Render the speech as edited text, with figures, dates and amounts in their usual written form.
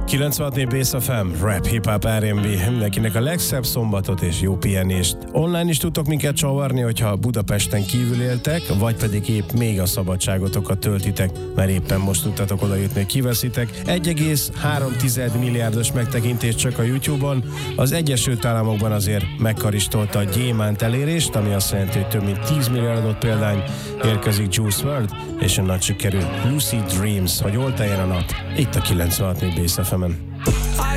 96.4 Bass FM, rap, hip-hop, R&B, mindenkinek a legszebb szombatot és jó pihenést. Online is tudtok minket csavarni, hogyha Budapesten kívül éltek, vagy pedig épp még a szabadságotokat töltitek, mert éppen most tudtatok oda jutni, hogy kiveszitek. 1,3 milliárdos megtekintés csak a YouTube-on. Az Egyesült Államokban azért megkaristolta a gyémánt elérést, ami azt jelenti, hogy több mint 10 milliárdot példány érkezik Juice WRLD, és onnan sikerül Lucid Dreams, hogy hol teljen a nap, itt a 96.4 Bass FM-en.